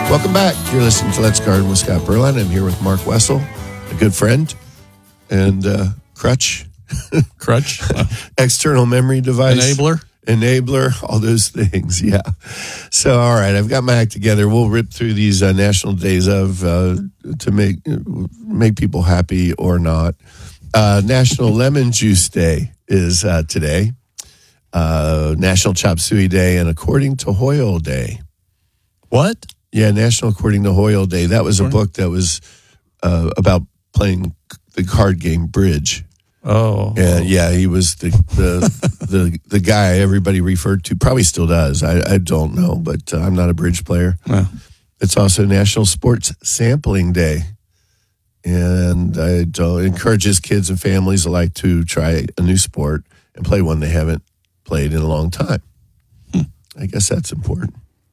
Welcome back. You're listening to Let's Garden with Scott Berline. I'm here with Mark Wessel, a good friend, and Crutch. Crutch? External memory device. Enabler, all those things, yeah. So, all right, I've got my act together. We'll rip through these national days of to make people happy or not. National Lemon Juice Day is today. National Chop Suey Day and According to Hoyle Day. What? Yeah, National According to Hoyle Day. That was a book that was about playing the card game Bridge. Oh, and yeah, he was the guy everybody referred to. Probably still does. I don't know, but I'm not a bridge player. Well. It's also National Sports Sampling Day, and I encourages kids and families alike to try a new sport and play one they haven't played in a long time. I guess that's important.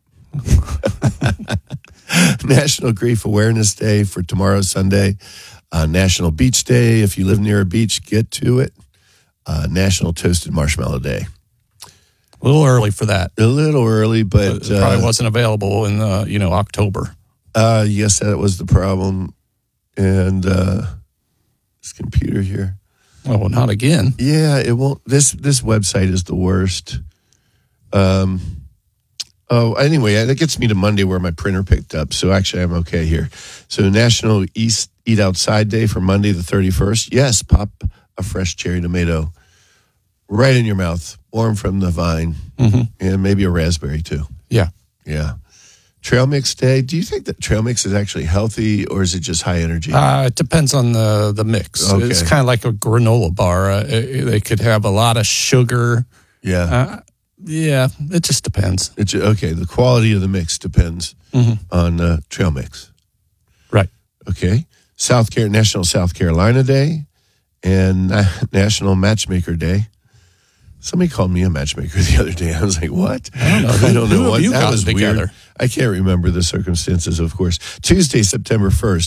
National Grief Awareness Day for tomorrow, Sunday. National Beach Day. If you live near a beach, get to it. National Toasted Marshmallow Day. A little early for that. A little early, but it probably wasn't available in October. Yes, that was the problem. And this computer here. Oh, well, not again. Yeah, it won't. This website is the worst. Anyway, that gets me to Monday where my printer picked up. So actually, I'm okay here. So National Eat Outside Day for Monday the 31st. Yes, pop a fresh cherry tomato right in your mouth, warm from the vine, and maybe a raspberry too. Yeah. Yeah. Trail Mix Day. Do you think that trail mix is actually healthy or is it just high energy? It depends on the mix. Okay. It's kind of like a granola bar. They could have a lot of sugar. Yeah. Yeah, it just depends. Okay, the quality of the mix depends on trail mix. Right. Okay. National South Carolina Day and National Matchmaker Day. Somebody called me a matchmaker the other day. I was like, what? I don't know. I don't know what. You That got was together. weird. I can't remember the circumstances, of course. Tuesday, September 1st.